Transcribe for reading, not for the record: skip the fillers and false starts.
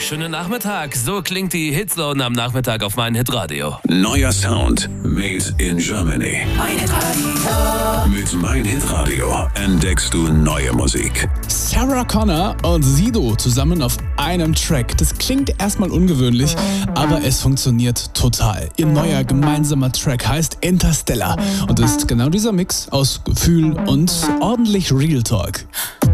Schönen Nachmittag. So klingt die Hitzone am Nachmittag auf mein Hitradio. Neuer Sound made in Germany. Mein Hitradio. Mit Mein Hitradio entdeckst du neue Musik. Sarah Connor und Sido zusammen auf einem Track. Das klingt erstmal ungewöhnlich, aber es funktioniert total. Ihr neuer gemeinsamer Track heißt Interstellar und ist genau dieser Mix aus Gefühl und ordentlich Real Talk.